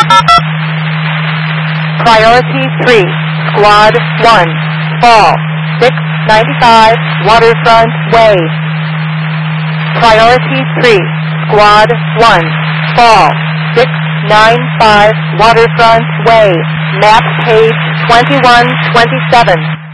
Priority 3, Squad 1, fall 695 Waterfront Way. Priority 3, Squad 1, fall 695 Waterfront Way, map page 2127.